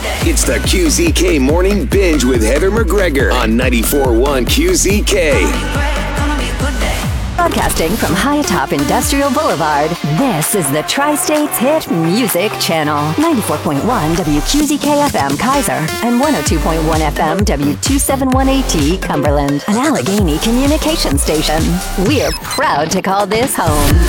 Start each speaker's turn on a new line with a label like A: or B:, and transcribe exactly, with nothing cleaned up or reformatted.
A: It's the Q Z K Morning Binge with Heather McGregor on ninety-four point one Q Z K.
B: Broadcasting from high atop Industrial Boulevard, this is the Tri-States Hit Music Channel. ninety-four point one W Q Z K F M Kaiser and one oh two point one F M W two seventy-one A T Cumberland. An Allegheny communication station. We're proud to call this home.